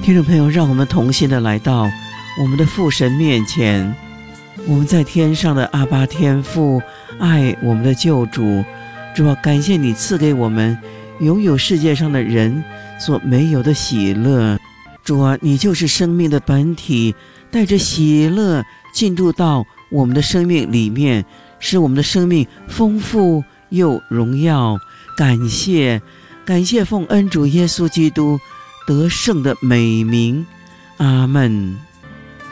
听众朋友，让我们同心的来到我们的父神面前。我们在天上的阿爸天父，爱我们的救主。主啊，感谢你赐给我们拥有世界上的人所没有的喜乐。主啊，你就是生命的本体，带着喜乐进入到我们的生命里面，使我们的生命丰富又荣耀。感谢奉恩主耶稣基督得胜的美名，阿们。